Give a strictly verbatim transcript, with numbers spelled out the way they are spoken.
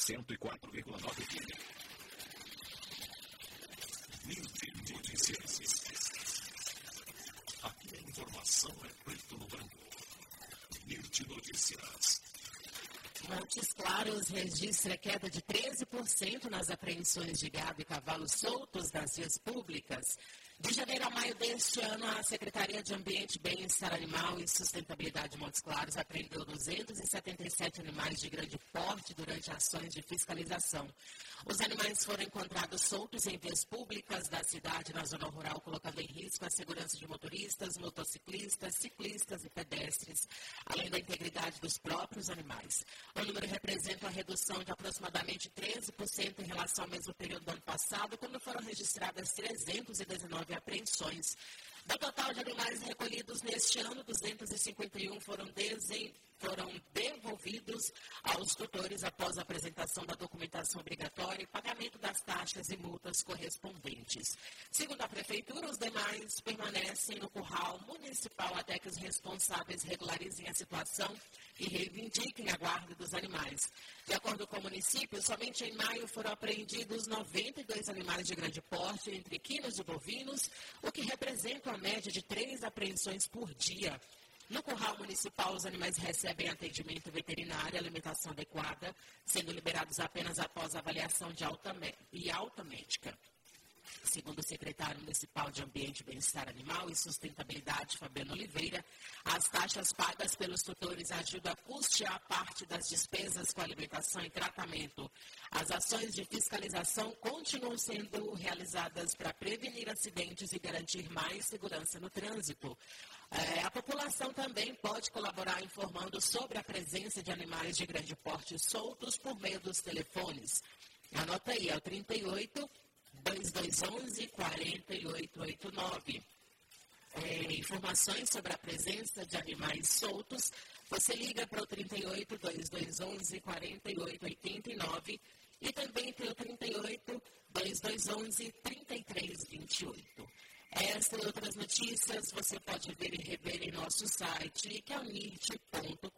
cento e quatro vírgula nove F M. Notícias. Aqui a informação é preto no branco. Mirti Notícias. Montes Claros registra queda de treze por cento nas apreensões de gado e cavalos soltos nas vias públicas. De janeiro a maio deste ano, a Secretaria de Ambiente, Bem-Estar Animal e Sustentabilidade de Montes Claros apreendeu duzentos e setenta e sete animais de grande porte durante ações de fiscalização. Os animais foram encontrados soltos em vias públicas da cidade, na zona rural, colocando em risco a segurança de motoristas, motociclistas, ciclistas e pedestres, além da integridade dos próprios animais. O número representa uma redução de aproximadamente treze por cento em relação ao mesmo período do ano passado, quando foram registradas trezentas e dezenove apreensões. Do total de animais recolhidos neste ano, duzentos e cinquenta e um foram, desen... foram devolvidos aos tutores após a apresentação da documentação obrigatória e pagamento das taxas e multas correspondentes. Segundo a Prefeitura, os demais permanecem no curral municipal até que os responsáveis regularizem a situação e reivindiquem a guarda dos animais. De acordo com o município, somente em maio foram apreendidos noventa e dois animais de grande porte, entre equinos e bovinos, o que representa uma média de três apreensões por dia. No curral municipal, os animais recebem atendimento veterinário e alimentação adequada, sendo liberados apenas após avaliação de alta e alta médica. Segundo o secretário municipal de Ambiente, Bem-Estar Animal e Sustentabilidade, Fabiano Oliveira, as taxas pagas pelos tutores ajudam a custear parte das despesas com alimentação e tratamento. As ações de fiscalização continuam sendo realizadas para prevenir acidentes e garantir mais segurança no trânsito. É, a população também pode colaborar informando sobre a presença de animais de grande porte soltos por meio dos telefones. Anota aí, é o trinta e oito, dois dois um um, quatro oito oito nove. É, informações sobre a presença de animais soltos, você liga para o trinta e oito, dois dois um um, quatro oito oito nove e também para o trinta e oito, dois dois um um, três três dois oito. Estas e outras notícias você pode ver e rever em nosso site, que é o mirti ponto com.